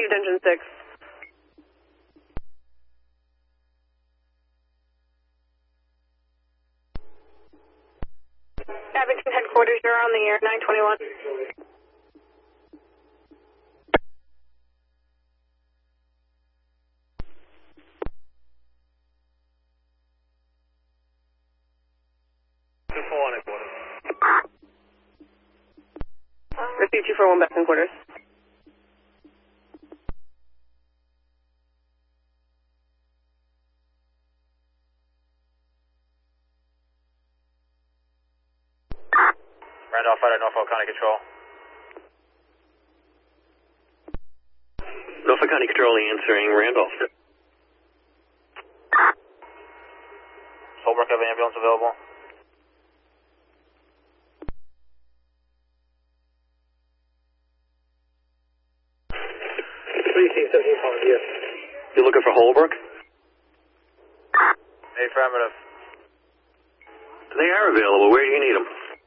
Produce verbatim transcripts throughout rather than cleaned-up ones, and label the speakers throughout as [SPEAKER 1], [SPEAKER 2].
[SPEAKER 1] received engine six. Abington headquarters, you're on the air, nine twenty-one. Receive two four one back in quarters.
[SPEAKER 2] Randolph Fighter, Norfolk County Control.
[SPEAKER 3] Norfolk County Control answering Randolph.
[SPEAKER 2] Holbrook, have an ambulance available?
[SPEAKER 3] You're looking for Holbrook?
[SPEAKER 2] Affirmative.
[SPEAKER 3] They are available. Where do you need them?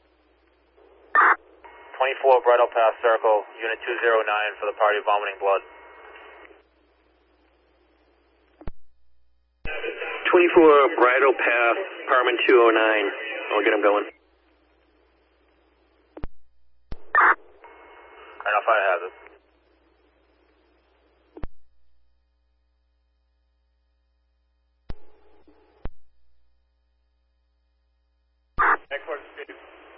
[SPEAKER 2] twenty-four Bridle Path Circle, Unit two zero nine for the party vomiting blood.
[SPEAKER 3] twenty-four Bridle Path, Parman two oh nine. I'll get them going.
[SPEAKER 2] Randolph Fighter has it. Headquarters, Steve.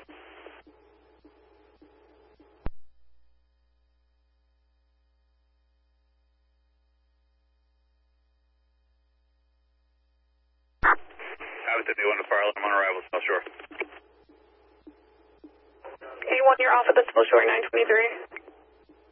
[SPEAKER 4] Abington, they want to fire alarm on arrival, South Shore.
[SPEAKER 1] A one, you're off at the South Shore, nine twenty-three.